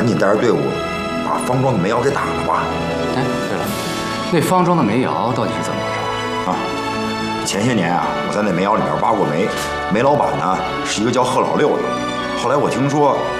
紧带着队伍把方庄的煤窑给打了吧。 哎，对了，那方庄的煤窑到底是怎么回事啊？前些年啊，我在那煤窑里边挖过煤，煤老板呢是一个叫贺老六的。后来我听说